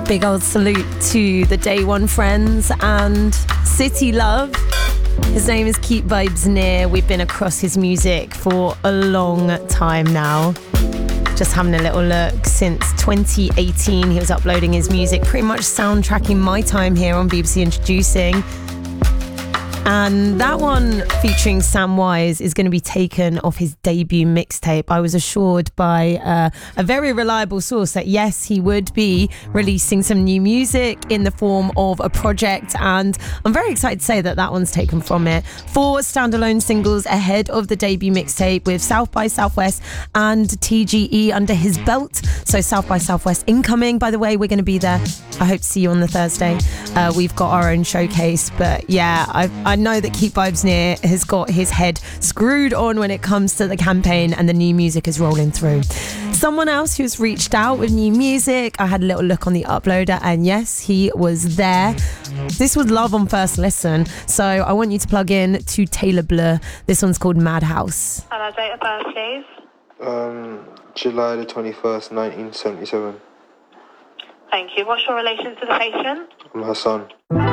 Big old salute to the Day One friends and City Love. His name is Keep Vibes Near. We've been across his music for a long time now. Just having a little look. Since 2018, he was uploading his music, pretty much soundtracking my time here on BBC Introducing. And that one featuring Sam Wise is going to be taken off his debut mixtape. I was assured by a very reliable source that yes, he would be releasing some new music in the form of a project, and I'm very excited to say that that one's taken from it. 4 standalone singles ahead of the debut mixtape with South by Southwest and TGE under his belt. So South by Southwest incoming, by the way. We're going to be there. I hope to see you on the Thursday. We've got our own showcase, but yeah, I know that Keep Vibes Near has got his head screwed on when it comes to the campaign, and the new music is rolling through. Someone else who's reached out with new music, I had a little look on the uploader, and yes, he was there. This was love on first listen, so I want you to plug in to Taylor Blur. This one's called Madhouse. And our date of birth, please. July the 21st, 1977. Thank you. What's your relation to the patient? I'm her son.